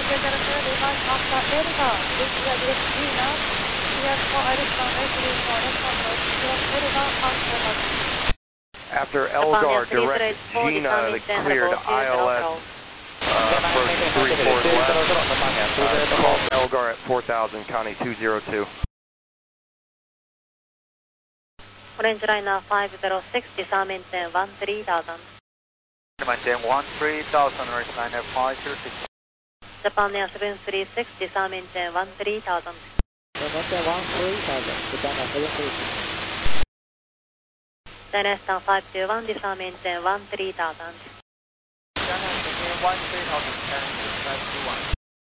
reverse after Elgar. This is Gina. Clear for Arizona 834, left approach. Cross Elgar, after After Elgar, direct Gina, the cleared ILS, approach 34 left, call Elgar at 4000, Connie 202. Orange Liner 506, disarmation 13,000. Maintain 13,000, Orange Liner 506. Japan Air 736, disarmation 13,000. Maintain 13,000, Japan Air 736. China Eastern 521, disarmation 13,000. China Eastern 13,000, China Eastern 521.